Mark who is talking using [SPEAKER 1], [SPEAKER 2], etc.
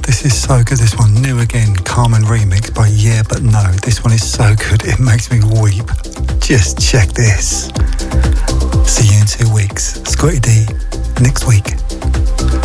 [SPEAKER 1] This is so good, this one. New Again, Carmen remix by Yeah But No. This one is so good, it makes me weep. Just check this. See you in 2 weeks. Scotty D, next week.